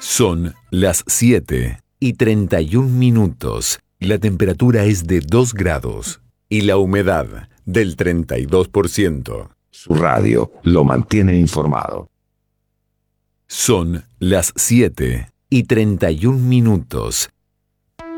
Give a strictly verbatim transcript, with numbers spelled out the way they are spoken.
Son las siete y treinta y un minutos. La temperatura es de dos grados y la humedad del treinta y dos por ciento. Su radio lo mantiene informado. Son las siete y treinta y un minutos.